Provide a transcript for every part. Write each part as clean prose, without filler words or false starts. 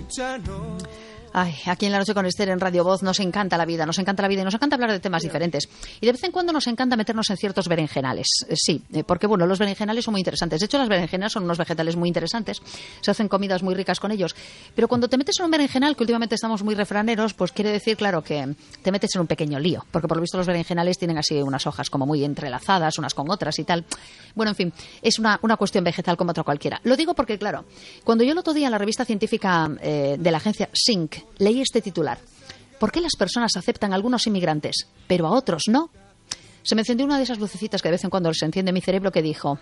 Ay, aquí en La Noche con Esther en Radio Voz nos encanta la vida y nos encanta hablar de temas diferentes. Y de vez en cuando nos encanta meternos en ciertos berenjenales. Sí, porque bueno, los berenjenales son muy interesantes. De hecho, las berenjenas son unos vegetales muy interesantes. Se hacen comidas muy ricas con ellos. Pero cuando te metes en un berenjenal, que últimamente estamos muy refraneros, pues quiere decir, claro, que te metes en un pequeño lío. Porque por lo visto los berenjenales tienen así unas hojas como muy entrelazadas, unas con otras y tal. Bueno, en fin, es una cuestión vegetal como otra cualquiera. Lo digo porque, claro, cuando yo el otro día en la revista científica de la agencia SINC leí este titular: ¿por qué las personas aceptan a algunos inmigrantes, pero a otros no? Se me encendió una de esas lucecitas que de vez en cuando se enciende en mi cerebro, que dijo,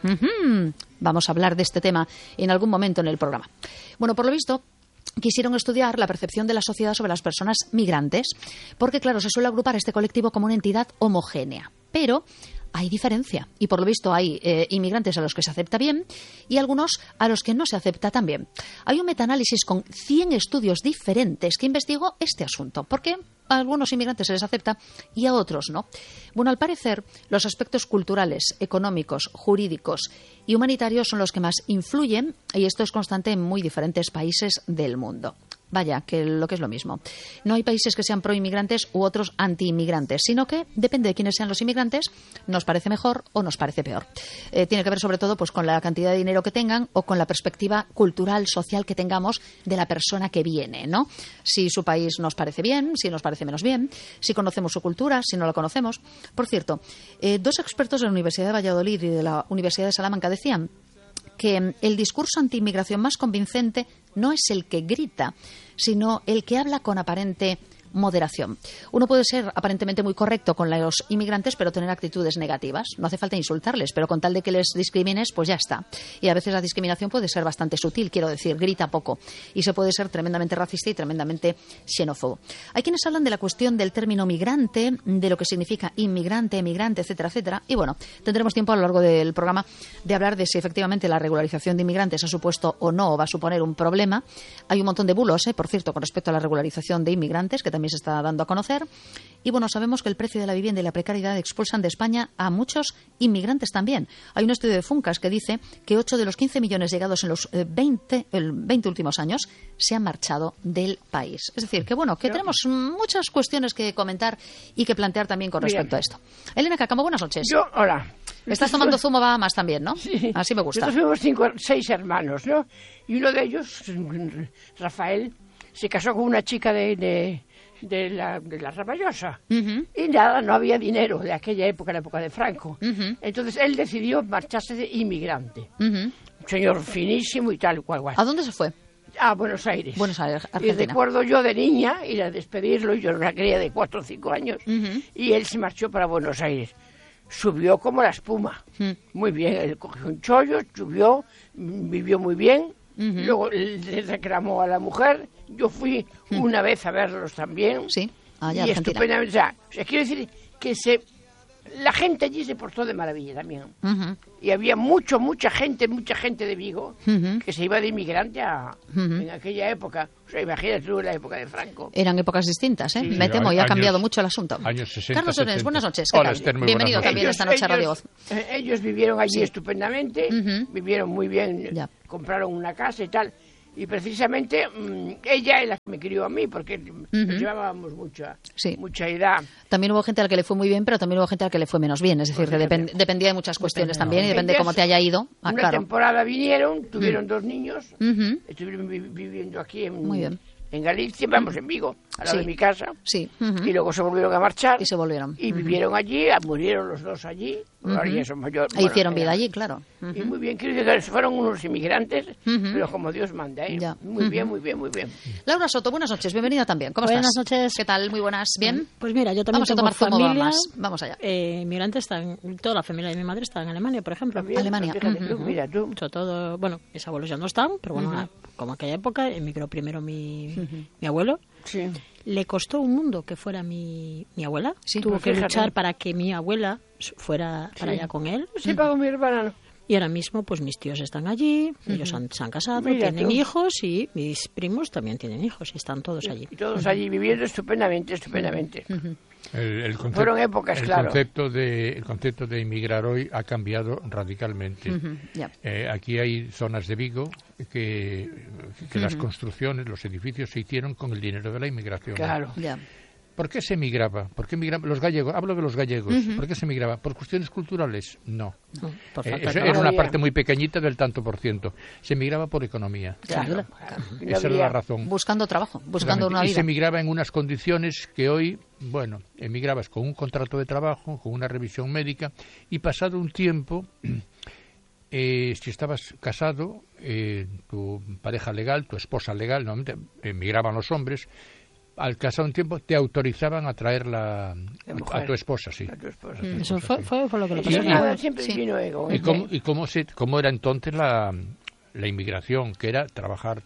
vamos a hablar de este tema en algún momento en el programa. Bueno, por lo visto, quisieron estudiar la percepción de la sociedad sobre las personas migrantes, porque, claro, se suele agrupar este colectivo como una entidad homogénea. Pero hay diferencia y, por lo visto, hay inmigrantes a los que se acepta bien y algunos a los que no se acepta tan bien. Hay un metaanálisis con 100 estudios diferentes que investigó este asunto. ¿Por qué a algunos inmigrantes se les acepta y a otros no? Bueno, al parecer, los aspectos culturales, económicos, jurídicos y humanitarios son los que más influyen, y esto es constante en muy diferentes países del mundo. Vaya, que lo que es lo mismo. No hay países que sean pro-inmigrantes u otros anti-inmigrantes, sino que depende de quiénes sean los inmigrantes, nos parece mejor o nos parece peor. Tiene que ver sobre todo pues con la cantidad de dinero que tengan o con la perspectiva cultural, social que tengamos de la persona que viene, ¿no? Si su país nos parece bien, si nos parece menos bien, si conocemos su cultura, si no la conocemos. Por cierto, dos expertos de la Universidad de Valladolid y de la Universidad de Salamanca decían que el discurso anti-inmigración más convincente no es el que grita, sino el que habla con aparente moderación. Uno puede ser aparentemente muy correcto con los inmigrantes, pero tener actitudes negativas. No hace falta insultarles, pero con tal de que les discrimines, pues ya está. Y a veces la discriminación puede ser bastante sutil, quiero decir, grita poco. Y se puede ser tremendamente racista y tremendamente xenófobo. Hay quienes hablan de la cuestión del término migrante, de lo que significa inmigrante, emigrante, etcétera, etcétera. Y bueno, tendremos tiempo a lo largo del programa de hablar de si efectivamente la regularización de inmigrantes ha supuesto o no, o va a suponer un problema. Hay un montón de bulos, por cierto, con respecto a la regularización de inmigrantes, que también se está dando a conocer. Y bueno, sabemos que el precio de la vivienda y la precariedad expulsan de España a muchos inmigrantes también. Hay un estudio de Funcas que dice que 8 de los 15 millones llegados en los 20 últimos años se han marchado del país. Es decir, que bueno, que tenemos muchas cuestiones que comentar y que plantear también con respecto a esto. Elena Cácamo, buenas noches. Hola. Estás tomando zumo Bahamas también, ¿no? Sí. Así me gusta. Nosotros fuimos 6 hermanos, ¿no? Y uno de ellos, Rafael, se casó con una chica de la Ramallosa. Y nada, no había dinero de aquella época, la época de Franco. Entonces él decidió marcharse de inmigrante. Un señor finísimo y tal cual. ¿A dónde se fue? A Buenos Aires. Buenos Aires, Argentina. Y recuerdo yo de niña ir a despedirlo, yo era una cría de 4 o 5 años, y él se marchó para Buenos Aires. Subió como la espuma. Muy bien, él cogió un chollo, subió, vivió muy bien. Luego le reclamó a la mujer. Yo fui una vez a verlos también. Sí, allá y Argentina. Estupendamente. O sea, quiero decir que la gente allí se portó de maravilla también. Y había mucha gente de Vigo que se iba de inmigrante en aquella época. O sea, imagínate tú, en la época de Franco. Eran épocas distintas, ¿eh? Sí, me temo, y ha cambiado mucho el asunto. Años 60, Carlos Lorenz, buenas noches. ¿Qué Hola, tal? Esther, muy Bienvenido buenas también noches. esta noche a Radio Voz. Ellos vivieron allí estupendamente, vivieron muy bien, Ya. compraron una casa y tal. Y precisamente ella es la que me crió a mí, porque nos llevábamos mucha edad. También hubo gente a la que le fue muy bien, pero también hubo gente a la que le fue menos bien. Es decir, que dependía de muchas cuestiones también, y depende de cómo te haya ido. Una temporada vinieron, tuvieron 2 niños, estuvieron viviendo aquí en Galicia, vamos, en Vigo, al lado de mi casa. Sí. Y luego se volvieron a marchar. Y se volvieron. Y vivieron allí, murieron los 2 allí. Ahora ya son mayores. E hicieron vida allí, claro. Y muy bien, quiero decir que fueron unos inmigrantes, pero como Dios manda, ¿eh? Ya. Muy bien, muy bien, muy bien. Laura Soto, buenas noches, bienvenida también. ¿Cómo Buenas estás? noches. ¿Qué tal? Muy buenas. ¿Bien? Pues mira, yo también Vamos a tengo tomar zumo familia. Bahamas. Vamos allá. Migrantes toda la familia de mi madre está en Alemania, por ejemplo. También, Alemania. fíjate tú, mira tú. Sobre todo, bueno, mis abuelos ya no están, pero bueno, como aquella época, emigró primero mi abuelo. Sí. Le costó un mundo que fuera mi abuela. Sí, Tuvo pues que fíjate. luchar para que mi abuela fuera para allá con él. Sí, pagó mi hermana, ¿no? Y ahora mismo, pues mis tíos están allí, ellos se han casado, tienen hijos, y mis primos también tienen hijos y están todos allí. Y todos allí viviendo estupendamente. Fueron épocas, el concepto de inmigrar hoy ha cambiado radicalmente. Aquí hay zonas de Vigo que las construcciones, los edificios se hicieron con el dinero de la inmigración. Claro. ¿Por qué se emigraba? ¿Por qué emigraban los gallegos? Hablo de los gallegos. ¿Por qué se emigraba? ¿Por cuestiones culturales? No. Era una parte muy pequeñita del tanto por ciento. Se emigraba por economía. Claro. Esa era la razón. Buscando trabajo, buscando una vida. Y se emigraba en unas condiciones que hoy, bueno, emigrabas con un contrato de trabajo, con una revisión médica, y pasado un tiempo, si estabas casado, tu pareja legal, tu esposa legal, normalmente emigraban los hombres. Al casar un tiempo te autorizaban a traerla a tu esposa, sí. Eso fue lo que le pasó. Siempre vino ego. ¿Y cómo era entonces la inmigración? Que era trabajar.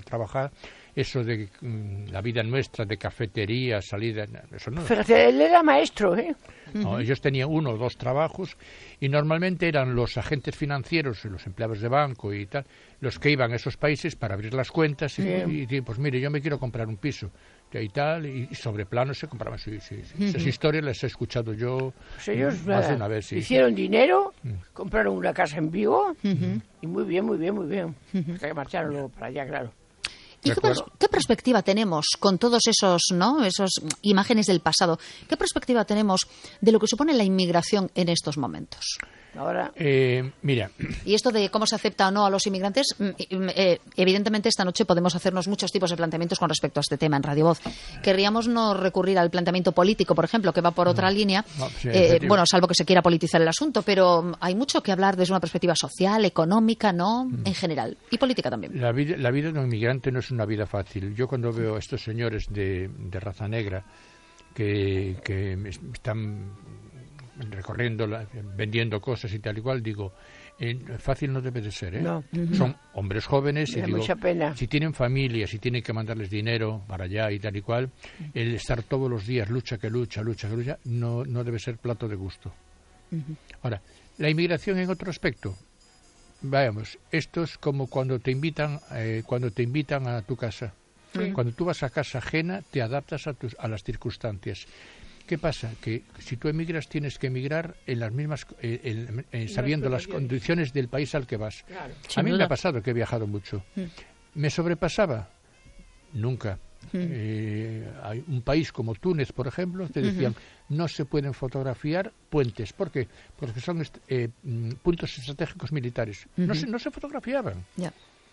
Eso de la vida nuestra, de cafetería, salida, eso no. Fíjate, él era maestro, ¿eh? No, ellos tenían 1 o 2 trabajos y normalmente eran los agentes financieros, los empleados de banco y tal, los que iban a esos países para abrir las cuentas y pues mire, yo me quiero comprar un piso y tal, y sobre plano se compraban. Sí. Esas historias las he escuchado yo pues ellos, más de una vez. Sí. Hicieron dinero, compraron una casa en Vigo y muy bien. Hasta que marcharon luego para allá, claro. ¿Y qué perspectiva tenemos con todos esos imágenes del pasado? ¿Qué perspectiva tenemos de lo que supone la inmigración en estos momentos? Ahora, mira. Y esto de cómo se acepta o no a los inmigrantes, evidentemente esta noche podemos hacernos muchos tipos de planteamientos con respecto a este tema en Radio Voz. Querríamos no recurrir al planteamiento político, por ejemplo, que va por otra línea, bueno, salvo que se quiera politizar el asunto, pero hay mucho que hablar desde una perspectiva social, económica, ¿no? En general, y política también. La vida de un inmigrante no es una vida fácil. Yo cuando veo a estos señores de raza negra que están recorriendo, vendiendo cosas y tal y cual, digo, fácil no debe de ser, ¿eh? No. Son hombres jóvenes y digo, mucha pena. Si tienen familia, si tienen que mandarles dinero para allá y tal y cual, el estar todos los días lucha, no debe ser plato de gusto. Ahora, la inmigración en otro aspecto, veamos, esto es como cuando te invitan a tu casa. Cuando tú vas a casa ajena, te adaptas a las circunstancias. ¿Qué pasa? Que si tú emigras, tienes que emigrar en las mismas, sabiendo las condiciones del país al que vas. Claro. A mí me ha pasado que he viajado mucho. ¿Me sobrepasaba? Nunca. Hay un país como Túnez, por ejemplo, te decían, no se pueden fotografiar puentes. ¿Por qué? Porque son puntos estratégicos militares. No se fotografiaban. Yeah.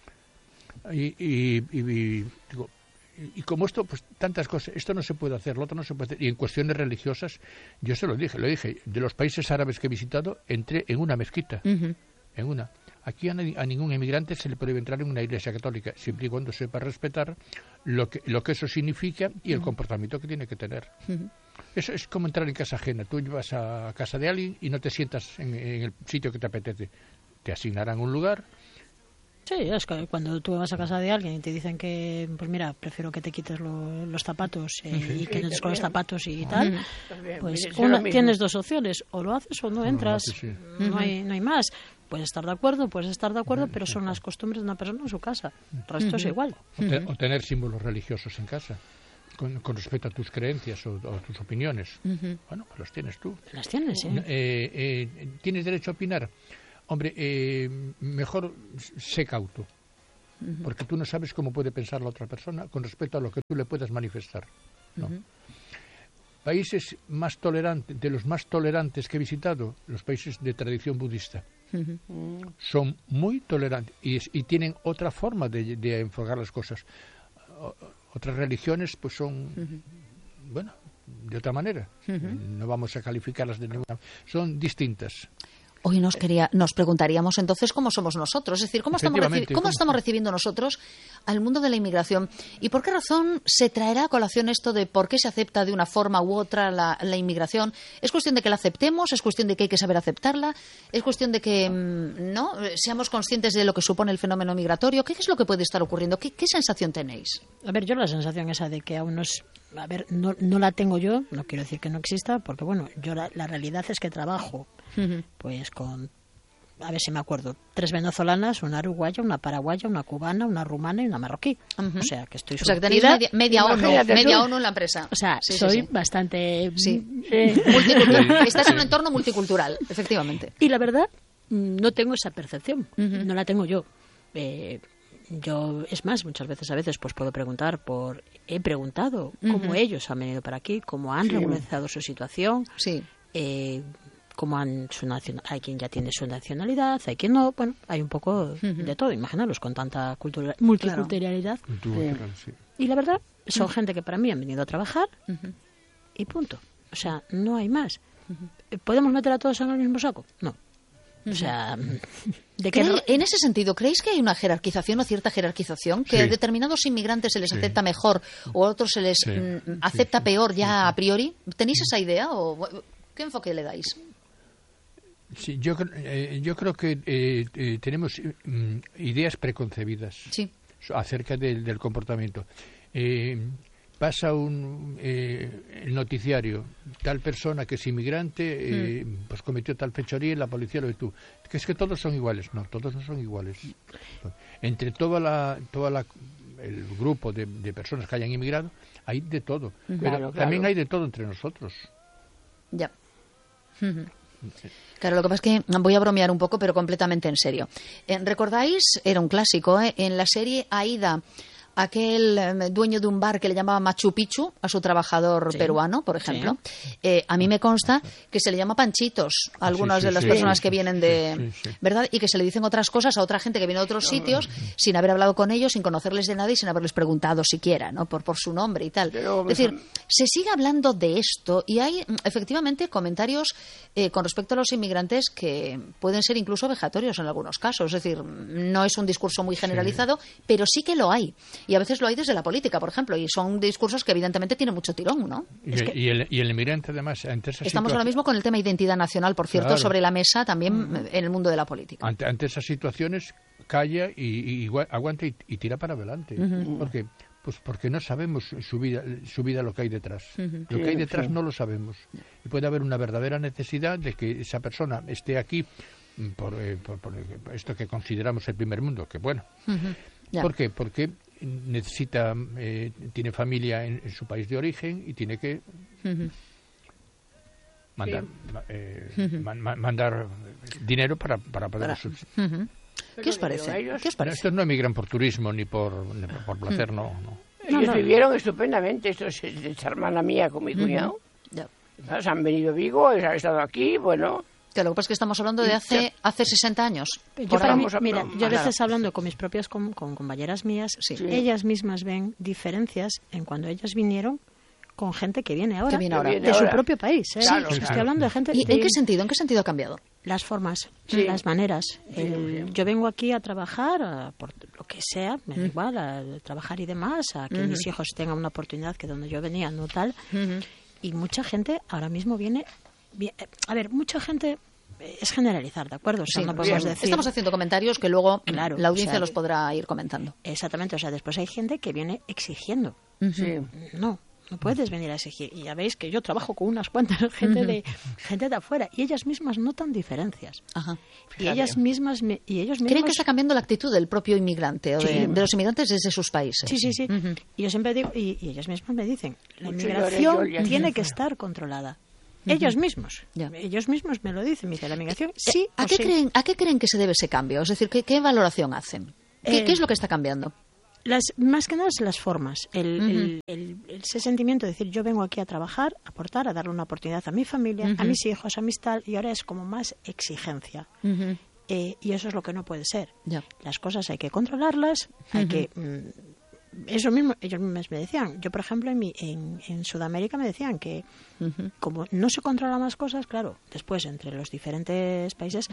Y digo, y como esto, pues tantas cosas, esto no se puede hacer, lo otro no se puede hacer. Y en cuestiones religiosas, yo se lo dije, de los países árabes que he visitado, entré en una mezquita, en una. Aquí a ningún emigrante se le prohíbe entrar en una iglesia católica, siempre y cuando sepa respetar lo que eso significa y el comportamiento que tiene que tener. Eso es como entrar en casa ajena. Tú vas a casa de alguien y no te sientas en el sitio que te apetece. Te asignarán un lugar. Sí, es que cuando tú vas a casa de alguien y te dicen que, pues mira, prefiero que te quites los zapatos y que entres con los zapatos y tal, pues tienes 2 opciones, o lo haces o no entras, no hay más. Puedes estar de acuerdo, pero son las costumbres de una persona en su casa, el resto es igual. O tener símbolos religiosos en casa, con respecto a tus creencias o tus opiniones. Bueno, pues los tienes tú. Las tienes, ¿eh? ¿Tienes derecho a opinar? Hombre, mejor sé cauto, porque tú no sabes cómo puede pensar la otra persona con respecto a lo que tú le puedas manifestar. ¿No? Países más tolerantes, de los más tolerantes que he visitado, los países de tradición budista, son muy tolerantes y tienen otra forma de enfocar las cosas. Otras religiones pues son, bueno, de otra manera. No vamos a calificarlas de ninguna. Son distintas. Hoy nos preguntaríamos entonces cómo somos nosotros, es decir, cómo estamos recibiendo nosotros al mundo de la inmigración y por qué razón se traerá a colación esto de por qué se acepta de una forma u otra la inmigración. ¿Es cuestión de que la aceptemos? ¿Es cuestión de que hay que saber aceptarla? ¿Es cuestión de que no seamos conscientes de lo que supone el fenómeno migratorio? ¿Qué es lo que puede estar ocurriendo? ¿Qué sensación tenéis? A ver, yo la sensación esa de que aún no la tengo yo, no quiero decir que no exista, porque bueno, yo la realidad es que trabajo pues con a ver si me acuerdo, 3 venezolanas, una uruguaya, una paraguaya, una cubana, una rumana y una marroquí. O sea, que estoy que tenéis media ONU en la empresa. O sea, soy bastante... multicultural. Estás en un entorno multicultural, efectivamente. Y la verdad, no tengo esa percepción. No la tengo yo. Yo, es más, muchas veces pues puedo preguntar he preguntado cómo ellos han venido para aquí, cómo han regularizado su situación, cómo hay quien ya tiene su nacionalidad, hay quien no, bueno, hay un poco de todo, imaginaros con tanta multiculturalidad. Y la verdad, son gente que para mí han venido a trabajar y punto. O sea, no hay más. ¿Podemos meter a todos en el mismo saco? No. O sea, en ese sentido, ¿creéis que hay una jerarquización o cierta jerarquización? ¿Que a determinados inmigrantes se les acepta mejor o a otros se les acepta peor ya a priori? ¿Tenéis esa idea o qué enfoque le dais? Sí, yo creo que tenemos ideas preconcebidas acerca del comportamiento. Pasa el noticiario, tal persona que es inmigrante, pues cometió tal fechoría y la policía lo ve tú. Que es que todos son iguales. No, todos no son iguales. Entre el grupo de personas que hayan inmigrado, hay de todo. Pero también hay de todo entre nosotros. Ya. Claro, lo que pasa es que voy a bromear un poco, pero completamente en serio. ¿Recordáis? Era un clásico, en la serie Aída, aquel dueño de un bar que le llamaba Machu Picchu a su trabajador peruano, por ejemplo. A mí me consta que se le llama Panchitos a algunas de las personas que vienen de... ¿verdad? Y que se le dicen otras cosas a otra gente que viene de otros sitios sin haber hablado con ellos, sin conocerles de nada y sin haberles preguntado siquiera, ¿no? Por su nombre y tal. Es decir, se sigue hablando de esto y hay efectivamente comentarios con respecto a los inmigrantes que pueden ser incluso vejatorios en algunos casos. Es decir, no es un discurso muy generalizado, pero sí que lo hay. Y a veces lo hay desde la política, por ejemplo, y son discursos que evidentemente tienen mucho tirón, ¿no? Y el inmigrante, además, estamos ahora mismo con el tema identidad nacional, por cierto, sobre la mesa también en el mundo de la política. Ante esas situaciones, calla y aguanta y tira para adelante. Porque pues porque no sabemos su vida lo que hay detrás. Lo que hay detrás no lo sabemos. Y puede haber una verdadera necesidad de que esa persona esté aquí por esto que consideramos el primer mundo, que bueno. ¿Por qué? Porque necesita, tiene familia en su país de origen y tiene que mandar dinero para poder subsistir. ¿Qué os parece? ¿Qué os parece? Estos no emigran por turismo ni por placer, no. Ellos vivieron estupendamente, esto es esta hermana mía con mi cuñado. Se han venido a Vigo, han estado aquí, bueno... Que lo que pasa es que estamos hablando de hace 60 años. Yo a veces hablando con mis propias con compañeras mías, ellas mismas ven diferencias en cuando ellas vinieron con gente que viene ahora, de su propio país. Claro, estoy hablando de gente... ¿Y en qué sentido? ¿En qué sentido ha cambiado? Las formas, las maneras. Yo vengo aquí a trabajar, por lo que sea, me da igual, a trabajar y demás, a que mis hijos tengan una oportunidad que donde yo venía no tal. Y mucha gente ahora mismo viene... A ver, mucha gente es generalizar, ¿de acuerdo? O sea, no podemos decir... Estamos haciendo comentarios que luego la audiencia los podrá ir comentando. Exactamente, o sea, después hay gente que viene exigiendo. No puedes venir a exigir. Y ya veis que yo trabajo con unas cuantas gente de afuera y ellas mismas notan difereras. Y ellas mismas y ellos mismos... ¿Creen que está cambiando la actitud del propio inmigrante o de los inmigrantes desde sus países? Sí. Y yo siempre digo, y ellas mismas me dicen, la inmigración tiene que estar controlada. Ellos mismos me lo dicen, me dicen, la migración sí. ¿A qué creen que se debe ese cambio? Es decir, ¿qué valoración hacen? ¿Qué es lo que está cambiando? Más que nada las formas, ese sentimiento de decir yo vengo aquí a trabajar, a aportar, a darle una oportunidad a mi familia, a mis hijos, a mis tal, y ahora es como más exigencia. Y eso es lo que no puede ser. Las cosas hay que controlarlas, hay que... Eso mismo, ellos mismos me decían. Yo, por ejemplo, en Sudamérica me decían que como no se controlan más cosas, claro, después entre los diferentes países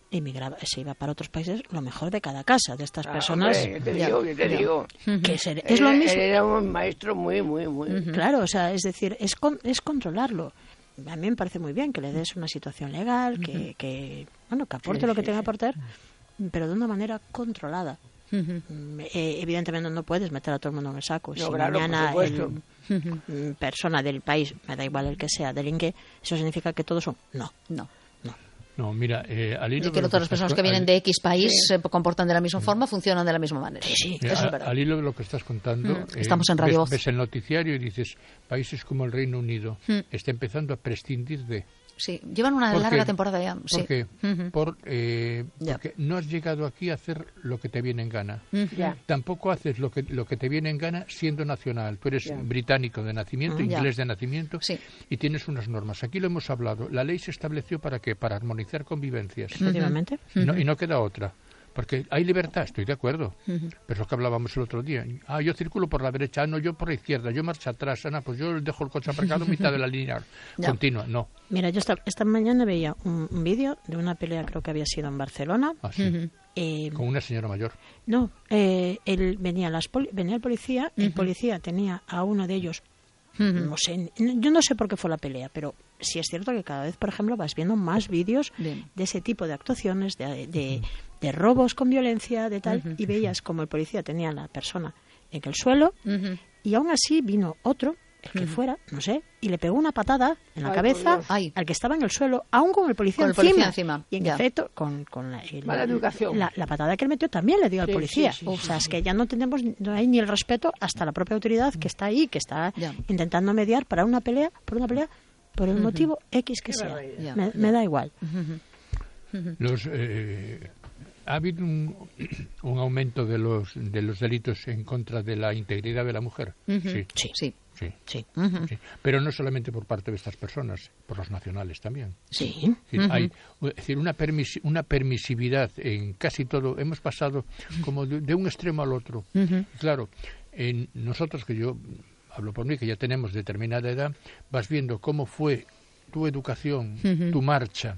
se iba para otros países lo mejor de cada casa de estas personas. Hombre, te digo. Que es lo mismo. Era un maestro muy... Claro, o sea, es decir, es controlarlo. A mí me parece muy bien que le des una situación legal, que aporte lo que tenga que aportar, pero de una manera controlada. Evidentemente no puedes meter a todo el mundo en el saco. Si mañana persona del país, me da igual el que sea, delinque, eso significa que todos son... No. No, mira, al hilo y que no todas las personas que vienen de X país se comportan de la misma forma, funcionan de la misma manera. Sí, mira, eso es verdad. Al hilo de lo que estás contando, estamos en Radio Voz. Ves el noticiario y dices, países como el Reino Unido está empezando a prescindir de... Sí, llevan una larga temporada ya. ¿Por qué? Porque no has llegado aquí a hacer lo que te viene en gana. Tampoco haces lo que te viene en gana siendo nacional. Tú eres británico de nacimiento, inglés de nacimiento, y tienes unas normas. Aquí lo hemos hablado. La ley se estableció ¿para qué? Para armonizar convivencias. Efectivamente. Y no queda otra. Porque hay libertad, estoy de acuerdo. Pero es lo que hablábamos el otro día. Yo circulo por la derecha, no, yo por la izquierda, yo marcha atrás, pues yo dejo el coche aparcado en mitad de la línea continua. No. Mira, yo esta mañana veía un vídeo de una pelea, creo que había sido en Barcelona. Ah, sí. Con una señora mayor. No, venía el policía, el policía tenía a uno de ellos, no sé, yo no sé por qué fue la pelea, pero sí es cierto que cada vez, por ejemplo, vas viendo más vídeos de ese tipo de actuaciones, de robos con violencia, de tal, y veías como el policía tenía a la persona en el suelo, y aún así vino otro, el que fuera, no sé, y le pegó una patada en la cabeza al que estaba en el suelo, aún con el policía encima. Y en efecto, con mala educación. La patada que él metió también le dio al policía. O sea, es que ya no hay ni el respeto hasta la propia autoridad que está ahí, que está intentando mediar para una pelea, por el motivo X que sea. Me da igual. Ha habido un aumento de los delitos en contra de la integridad de la mujer. Sí. Pero no solamente por parte de estas personas, por los nacionales también. Sí. Hay una permisividad en casi todo. Hemos pasado como de un extremo al otro. Claro, nosotros, que yo hablo por mí, que ya tenemos determinada edad, vas viendo cómo fue tu educación, tu marcha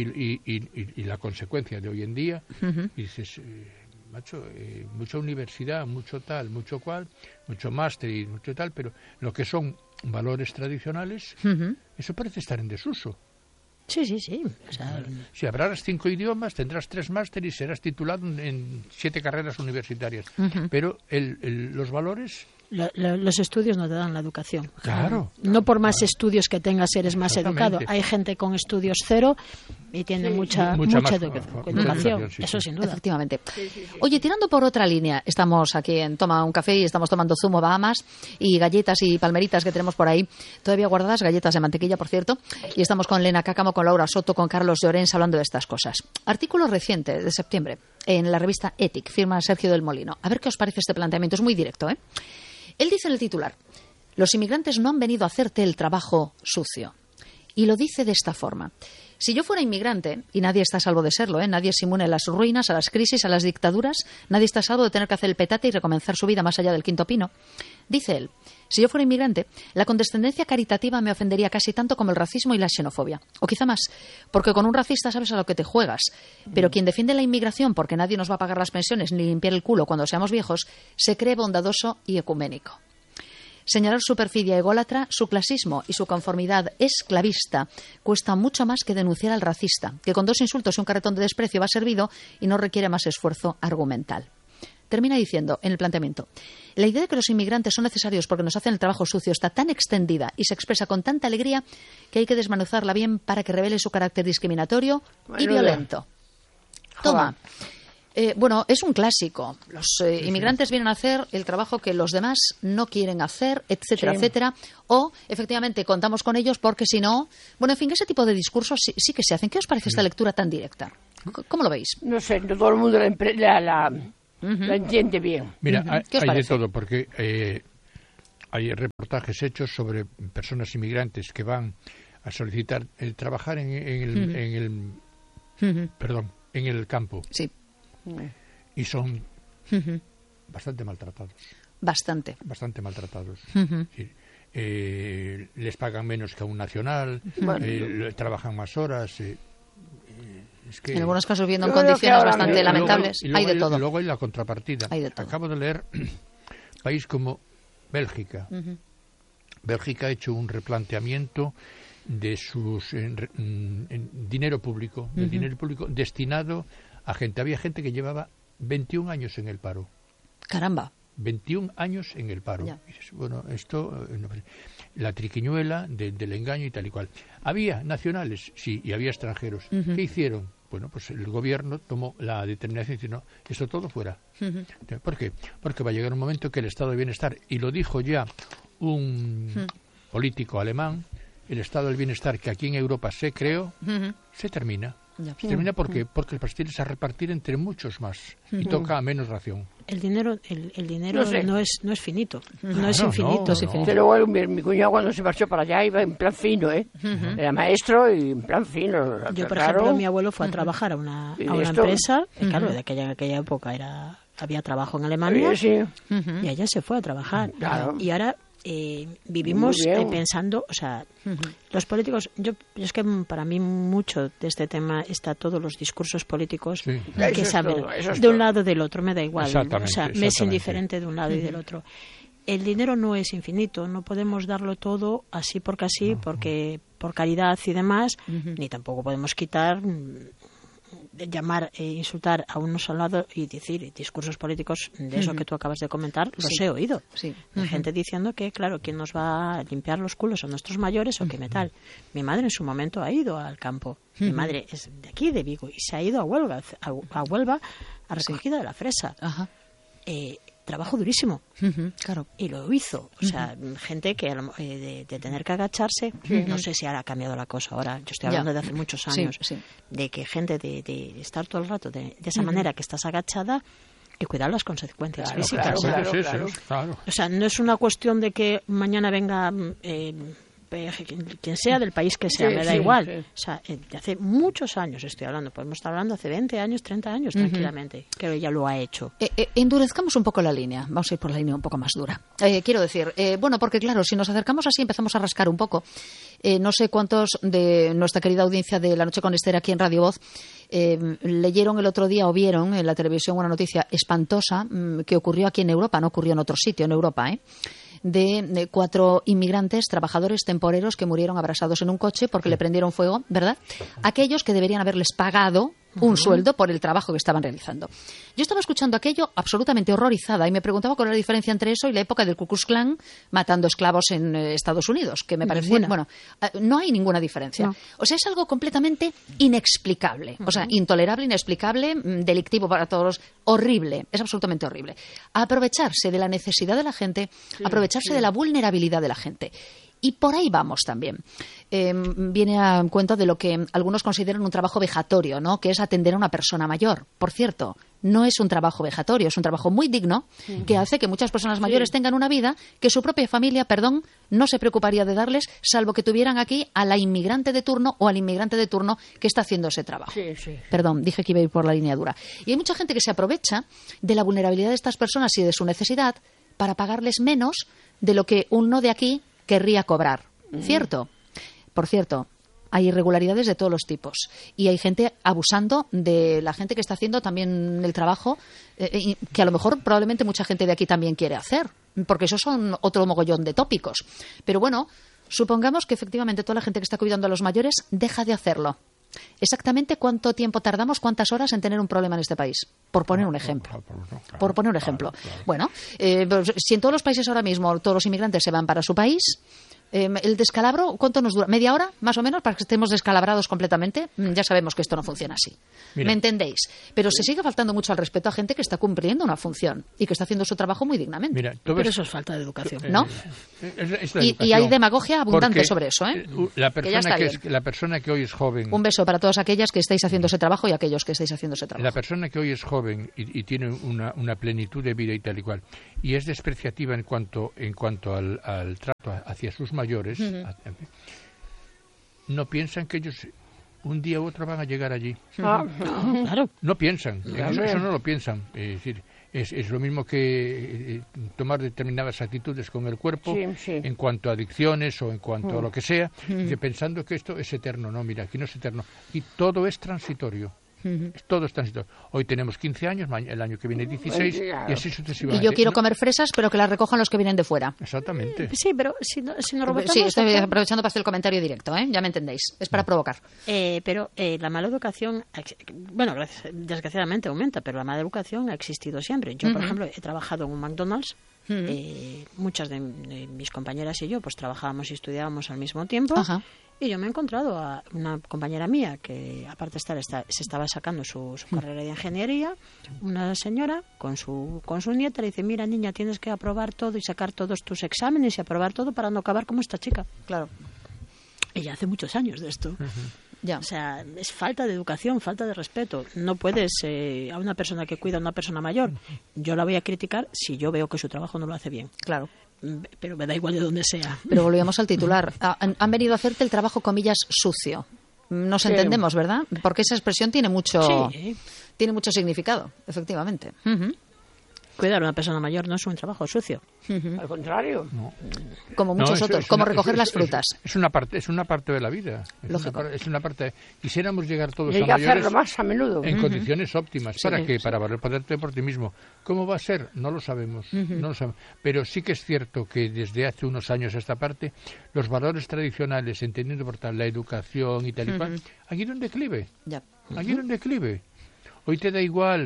y la consecuencia de hoy en día, y dices, macho, mucha universidad, mucho tal, mucho cual, mucho máster y mucho tal, pero lo que son valores tradicionales, eso parece estar en desuso. Sí. O sea, si hablarás 5 idiomas, tendrás 3 máster y serás titulado en 7 carreras universitarias. Pero los valores... Los estudios no te dan la educación. Claro. No por más estudios que tengas eres más educado. Hay gente con estudios 0 y tiene mucha educación. Eso sin duda. Efectivamente. Oye, tirando por otra línea, estamos aquí en Toma un Café y estamos tomando zumo Bahamas y galletas y palmeritas que tenemos por ahí, todavía guardadas, galletas de mantequilla, por cierto, y estamos con Lena Cácamo, con Laura Soto, con Carlos Llorens hablando de estas cosas. Artículo reciente de septiembre en la revista Ethic, firma Sergio del Molino. A ver qué os parece este planteamiento, es muy directo, ¿eh? Él dice en el titular: los inmigrantes no han venido a hacerte el trabajo sucio. Y lo dice de esta forma: si yo fuera inmigrante, y nadie está a salvo de serlo, nadie es inmune a las ruinas, a las crisis, a las dictaduras, nadie está a salvo de tener que hacer el petate y recomenzar su vida más allá del quinto pino. Dice él: si yo fuera inmigrante, la condescendencia caritativa me ofendería casi tanto como el racismo y la xenofobia. O quizá más, porque con un racista sabes a lo que te juegas. Pero quien defiende la inmigración porque nadie nos va a pagar las pensiones ni limpiar el culo cuando seamos viejos, se cree bondadoso y ecuménico. Señalar su perfidia ególatra, su clasismo y su conformidad esclavista cuesta mucho más que denunciar al racista, que con 2 insultos y un carretón de desprecio va servido y no requiere más esfuerzo argumental. Termina diciendo en el planteamiento: la idea de que los inmigrantes son necesarios porque nos hacen el trabajo sucio está tan extendida y se expresa con tanta alegría que hay que desmenuzarla bien para que revele su carácter discriminatorio y violento. Toma. Bueno, es un clásico. Los inmigrantes vienen a hacer el trabajo que los demás no quieren hacer, etcétera, etcétera. O, efectivamente, contamos con ellos porque si no... Bueno, en fin, ese tipo de discursos sí que se hacen. ¿Qué os parece esta lectura tan directa? ¿Cómo lo veis? No sé, no todo el mundo la entiende bien. Mira, hay de todo, porque hay reportajes hechos sobre personas inmigrantes que van a solicitar el trabajar en el campo. Sí. Y son bastante maltratados. Bastante maltratados. Sí. Les pagan menos que a un nacional, trabajan más horas. Es que, en algunos casos viviendo en condiciones bastante lamentables. Hay de todo. Luego hay la contrapartida. Acabo de leer país como Bélgica. Bélgica ha hecho un replanteamiento de sus dinero público, del dinero público destinado a gente. Había gente que llevaba 21 años en el paro. Caramba. 21 años en el paro. Y dices, bueno, esto... la triquiñuela del engaño y tal y cual. ¿Había nacionales? Sí, y había extranjeros. ¿Qué hicieron? Bueno, pues el gobierno tomó la determinación y dice, no, esto todo fuera. ¿Por qué? Porque va a llegar un momento que el estado de bienestar, y lo dijo ya un político alemán, el estado del bienestar que aquí en Europa se creó, se termina. Se termina porque el pastel es a repartir entre muchos más y toca a menos ración. El dinero no es finito, no es infinito. No. Pero mi cuñado cuando se marchó para allá iba en plan fino, era maestro y en plan fino. Yo, por ejemplo, mi abuelo fue a trabajar a una empresa, claro, en aquella época había trabajo en Alemania, y allá se fue a trabajar. Claro. Y ahora vivimos pensando, o sea, los políticos, yo es que para mí mucho de este tema está todos los discursos políticos que saben de un lado o del otro, me da igual, o sea, me es indiferente de un lado y del otro. El dinero no es infinito, no podemos darlo todo así porque así, porque por caridad y demás, ni tampoco podemos quitar, llamar e insultar a unos al lado y decir discursos políticos de eso que tú acabas de comentar, los he oído. De gente diciendo que, claro, ¿quién nos va a limpiar los culos a nuestros mayores o qué metal? Mi madre en su momento ha ido al campo. Mi madre es de aquí, de Vigo, y se ha ido a Huelva a recogida de la fresa. Trabajo durísimo, claro, y lo hizo, o sea, gente que de tener que agacharse, no sé si ahora ha cambiado la cosa ahora, yo estoy hablando de hace muchos años, de que gente de estar todo el rato de esa manera que estás agachada y cuidar las consecuencias físicas. Claro. O sea, no es una cuestión de que mañana venga quien sea del país que sea, me da igual. O sea, de hace muchos años estoy hablando, podemos estar hablando hace 20 años, 30 años tranquilamente, que ella lo ha hecho. Endurezcamos un poco la línea, vamos a ir por la línea un poco más dura. Quiero decir, bueno, porque claro, si nos acercamos así empezamos a rascar un poco. No sé cuántos de nuestra querida audiencia de La Noche con Esther aquí en Radio Voz leyeron el otro día o vieron en la televisión una noticia espantosa que ocurrió aquí en Europa, no ocurrió en otro sitio, en Europa, de 4 inmigrantes, trabajadores temporeros que murieron abrasados en un coche porque le prendieron fuego, ¿verdad? Aquellos que deberían haberles pagado un sueldo por el trabajo que estaban realizando. Yo estaba escuchando aquello absolutamente horrorizada y me preguntaba cuál era la diferencia entre eso y la época del Ku Klux Klan matando esclavos en Estados Unidos, que me parecía, bueno, no hay ninguna diferencia. No. O sea, es algo completamente inexplicable, o sea, intolerable, inexplicable, delictivo para todos, horrible, es absolutamente horrible. Aprovecharse de la necesidad de la gente, aprovecharse de la vulnerabilidad de la gente. Y por ahí vamos también. Viene a cuento de lo que algunos consideran un trabajo vejatorio, ¿no? Que es atender a una persona mayor. Por cierto, no es un trabajo vejatorio, es un trabajo muy digno que hace que muchas personas mayores tengan una vida que su propia familia, no se preocuparía de darles, salvo que tuvieran aquí a la inmigrante de turno o al inmigrante de turno que está haciendo ese trabajo. Perdón, dije que iba a ir por la línea dura. Y hay mucha gente que se aprovecha de la vulnerabilidad de estas personas y de su necesidad para pagarles menos de lo que uno de aquí querría cobrar, ¿cierto? Por cierto, hay irregularidades de todos los tipos y hay gente abusando de la gente que está haciendo también el trabajo que a lo mejor probablemente mucha gente de aquí también quiere hacer, porque esos son otro mogollón de tópicos. Pero bueno, supongamos que efectivamente toda la gente que está cuidando a los mayores deja de hacerlo. Exactamente cuánto tiempo tardamos, cuántas horas en tener un problema en este país, por poner un ejemplo. Bueno, si en todos los países ahora mismo todos los inmigrantes se van para su país, el descalabro, ¿cuánto nos dura? ¿Media hora, más o menos, para que estemos descalabrados completamente? Ya sabemos que esto no funciona así. Mira. ¿Me entendéis? Pero se sigue faltando mucho al respeto a gente que está cumpliendo una función y que está haciendo su trabajo muy dignamente. Mira, pero eso es falta de educación, ¿no? Y hay demagogia abundante sobre eso, La persona que hoy es joven... Un beso para todas aquellas que estáis haciendo ese trabajo y aquellos que estáis haciendo ese trabajo. La persona que hoy es joven y tiene una plenitud de vida y tal y cual, y es despreciativa en cuanto al trato hacia sus mayores, no piensan que ellos un día u otro van a llegar allí. Claro. No piensan, eso no lo piensan. Es decir, es lo mismo que tomar determinadas actitudes con el cuerpo en cuanto a adicciones o en cuanto a lo que sea, pensando que esto es eterno. No, mira, aquí no es eterno. Y todo es transitorio. Todo está en situación. Hoy tenemos 15 años, el año que viene 16, y así sucesivamente. Y yo quiero comer fresas, pero que las recojan los que vienen de fuera. Exactamente. Sí, pero si no rebotamos... Sí, estoy aprovechando para hacer el comentario directo, ¿eh? Ya me entendéis. Es para provocar. Pero la mala educación, bueno, desgraciadamente aumenta, pero la mala educación ha existido siempre. Yo, por ejemplo, he trabajado en un McDonald's. Muchas de mis compañeras y yo pues trabajábamos y estudiábamos al mismo tiempo. Ajá. Y yo me he encontrado a una compañera mía que, aparte de se estaba sacando su carrera de ingeniería, una señora con su nieta le dice: mira, niña, tienes que aprobar todo y sacar todos tus exámenes y aprobar todo para no acabar como esta chica. Claro. Ella hace muchos años de esto. Ya. O sea, es falta de educación, falta de respeto. No puedes a una persona que cuida a una persona mayor, yo la voy a criticar si yo veo que su trabajo no lo hace bien. Claro. Pero me da igual de dónde sea. Pero volvemos al titular. Han venido a hacerte el trabajo, comillas, sucio. Nos entendemos, ¿verdad? Porque esa expresión tiene mucho significado, efectivamente. Cuidar a una persona mayor no es un trabajo sucio. Al contrario. No. Como muchos otros, como recoger las frutas. Es una parte de la vida. Es una parte. Quisiéramos llegar todos y hay a que mayores hacerlo más a menudo. en condiciones óptimas. ¿Para qué? Para valorarte por ti mismo. ¿Cómo va a ser? No lo sabemos. No lo sabemos. Pero sí que es cierto que desde hace unos años a esta parte, los valores tradicionales, entendiendo por tal la educación y tal y cual, han ido en declive. Ya. Han ido en declive. Hoy te da igual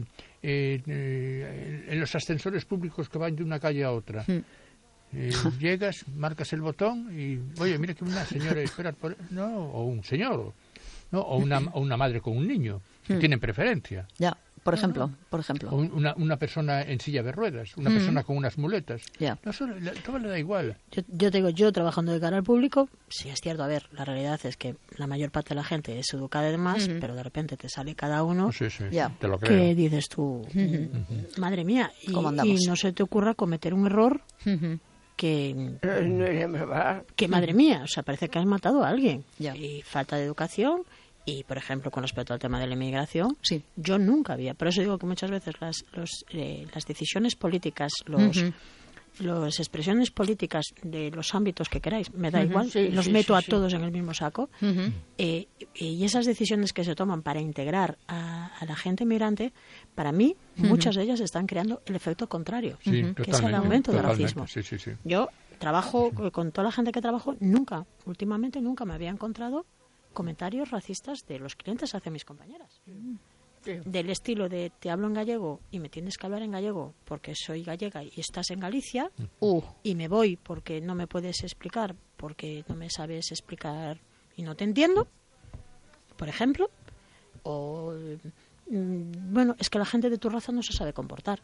en los ascensores públicos que van de una calle a otra. Llegas, marcas el botón y, oye, mira que una señora espera o un señor, ¿no? o una madre con un niño, que tienen preferencia. Ya. Por ejemplo. O una persona en silla de ruedas, una persona con unas muletas. Yeah. No, todo le da igual. Yo te digo, yo trabajando de cara al público, sí es cierto, a ver, la realidad es que la mayor parte de la gente es educada y demás, pero de repente te sale cada uno te lo creo. que dices tú, madre mía, y no se te ocurra cometer un error que madre mía, o sea, parece que has matado a alguien. Y falta de educación. Y, por ejemplo, con respecto al tema de la inmigración, yo nunca había. Por eso digo que muchas veces las decisiones políticas, las expresiones políticas de los ámbitos que queráis, me da igual, los meto a todos en el mismo saco. Y esas decisiones que se toman para integrar a la gente inmigrante, para mí, muchas de ellas están creando el efecto contrario, que es el aumento del racismo. Yo trabajo con toda la gente que trabajo, últimamente nunca me había encontrado comentarios racistas de los clientes hacia mis compañeras. Del estilo de: te hablo en gallego y me tienes que hablar en gallego porque soy gallega y estás en Galicia, y me voy porque no me puedes explicar, porque no me sabes explicar y no te entiendo, por ejemplo. O, bueno, es que la gente de tu raza no se sabe comportar.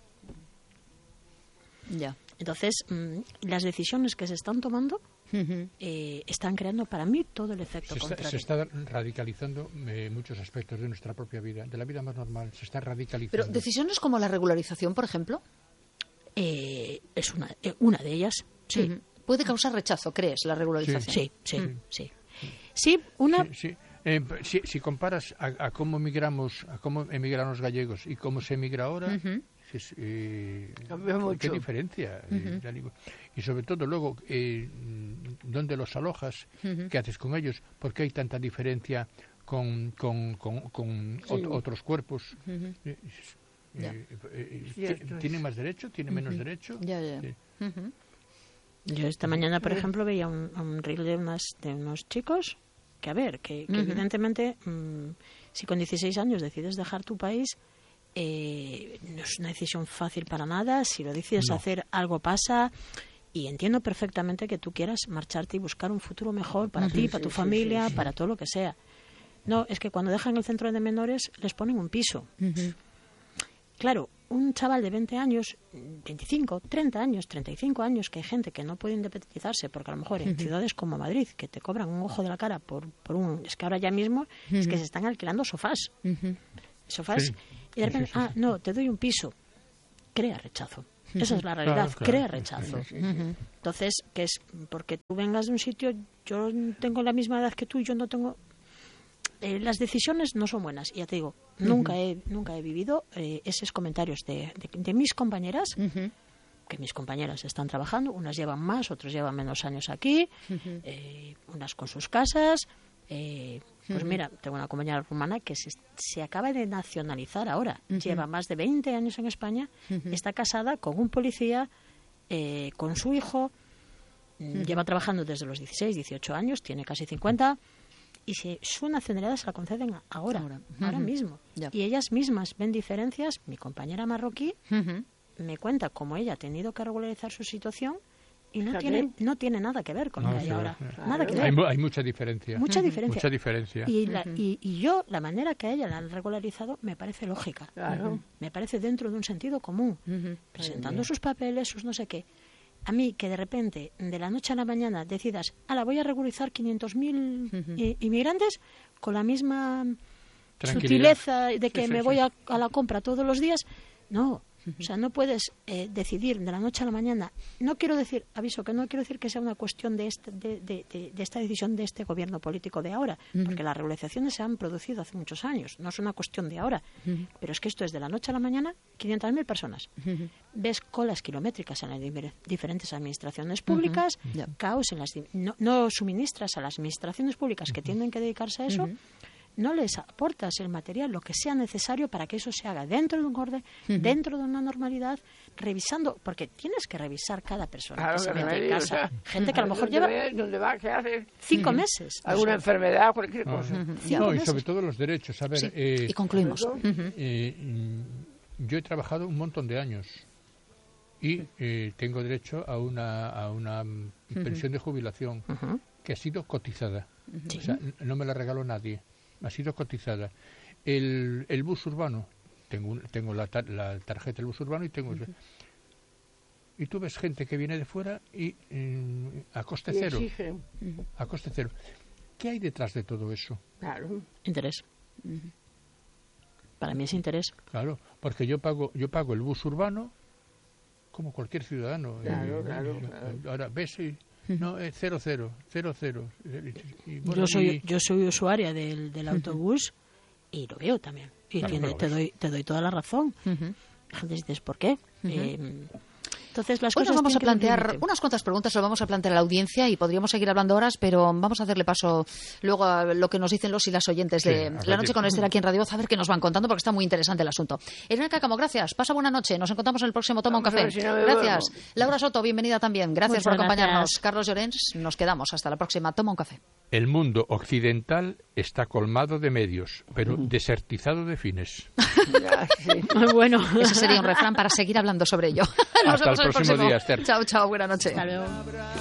Ya. Entonces, las decisiones que se están tomando están creando para mí todo el efecto contrario. Se está radicalizando muchos aspectos de nuestra propia vida, de la vida más normal, se está radicalizando. Pero decisiones como la regularización, por ejemplo. Es una de ellas, sí. ¿Puede causar rechazo, crees, la regularización? Sí. Si comparas a cómo emigraron los gallegos y cómo se emigra ahora, ¿qué diferencia? Y sobre todo luego, ¿dónde los alojas? ¿Qué haces con ellos? ¿Por qué hay tanta diferencia con otros cuerpos? ¿Tiene más derecho? ¿Tiene menos derecho? Yo esta mañana, por ejemplo, veía un reel de unos chicos que, a ver, que evidentemente, si con 16 años decides dejar tu país, no es una decisión fácil para nada. Si lo decides hacer, algo pasa. Y entiendo perfectamente que tú quieras marcharte y buscar un futuro mejor para ti, para tu familia, para todo lo que sea. No, es que cuando dejan el centro de menores les ponen un piso. Claro, un chaval de 20 años, 25, 30 años, 35 años, que hay gente que no puede independizarse, porque a lo mejor en ciudades como Madrid, que te cobran un ojo de la cara por un... Es que ahora ya mismo es que se están alquilando sofás. Sofás. Y de repente, no, te doy un piso. Crea rechazo. Esa es la realidad, crea rechazo. Entonces, ¿qué es? Porque tú vengas de un sitio, yo tengo la misma edad que tú y yo no tengo... las decisiones no son buenas. Y ya te digo, nunca he vivido esos comentarios de mis compañeras, que mis compañeras están trabajando, unas llevan más, otras llevan menos años aquí, unas con sus casas, pues mira, tengo una compañera rumana que se acaba de nacionalizar ahora. Lleva más de 20 años en España, está casada con un policía, con su hijo, lleva trabajando desde los 16, 18 años, tiene casi 50, y su nacionalidad se la conceden ahora mismo. Y ellas mismas ven diferencias. Mi compañera marroquí me cuenta cómo ella ha tenido que regularizar su situación y no tiene nada que ver con lo que hay ahora. Nada que ver. Hay mucha diferencia. Mucha diferencia. Y y yo, la manera que a ella la han regularizado me parece lógica. Me parece dentro de un sentido común. Presentando sus papeles, sus no sé qué. A mí, que de repente, de la noche a la mañana, decidas, voy a regularizar 500.000 inmigrantes con la misma sutileza de que me voy a la compra todos los días. No. O sea, no puedes decidir de la noche a la mañana. No quiero decir, aviso, que no quiero decir que sea una cuestión de esta decisión de este gobierno político de ahora, porque las regularizaciones se han producido hace muchos años, no es una cuestión de ahora. Pero es que esto es de la noche a la mañana, 500.000 personas. Ves colas kilométricas en las diferentes administraciones públicas, caos en las... No suministras a las administraciones públicas que tienen que dedicarse a eso, no les aportas el material, lo que sea necesario para que eso se haga dentro de un orden, dentro de una normalidad, revisando, porque tienes que revisar cada persona que se mete en casa. Gente que a lo mejor lleva ¿dónde va? ¿Qué hace? 5 meses. Alguna enfermedad, cualquier cosa. Y sobre todo los derechos. A ver, y concluimos. Yo he trabajado un montón de años y tengo derecho a una pensión de jubilación que ha sido cotizada. O sea, no me la regaló nadie. Ha sido cotizada. El bus urbano, tengo la tarjeta del bus urbano y tengo... Y tú ves gente que viene de fuera y a coste cero. A coste cero. ¿Qué hay detrás de todo eso? Claro. Interés. Para mí es interés. Claro, porque yo pago el bus urbano como cualquier ciudadano. Claro. Ahora ves y... No, es 00. Y bueno, yo soy usuaria del autobús y lo veo también. Y claro, te doy toda la razón. Gente dices, ¿por qué? Entonces las cosas vamos a plantear unas cuantas preguntas, lo vamos a plantear a la audiencia y podríamos seguir hablando horas, pero vamos a darle paso luego a lo que nos dicen los y las oyentes de La Noche con Esther aquí en Radio Voz, a ver qué nos van contando, porque está muy interesante el asunto. Elena Cáccamo, gracias, pasa buena noche, nos encontramos en el próximo Toma un Café. Gracias. Laura Soto, bienvenida también, gracias por acompañarnos. Gracias. Carlos Llorens, nos quedamos hasta la próxima Toma un Café. El mundo occidental está colmado de medios, pero desertizado de fines. Bueno, ese sería un refrán para seguir hablando sobre ello. Hasta el próximo día, Esther. Chao, buena noche. Hasta luego.